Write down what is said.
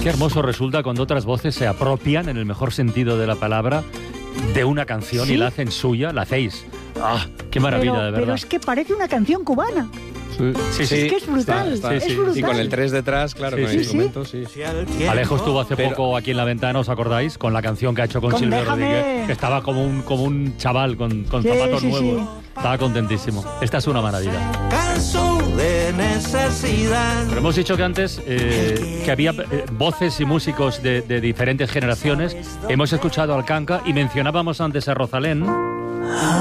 Qué hermoso resulta cuando otras voces se apropian, en el mejor sentido de la palabra, de una canción y la hacen suya, la hacéis. ¡Ah! ¡Qué maravilla, de verdad! Pero es que parece una canción cubana. Sí. Es que es brutal, es brutal. Y con el 3 detrás, claro, con el instrumento, sí. Alejo estuvo hace poco aquí en La Ventana, ¿os acordáis? Con la canción que ha hecho con Silvio Rodríguez. Que estaba como un chaval con zapatos nuevos. Sí. Estaba contentísimo. Esta es una maravilla. Canso de necesidad. Pero hemos dicho que antes que había voces y músicos de diferentes generaciones. Hemos escuchado al Kanka y mencionábamos antes a Rosalén.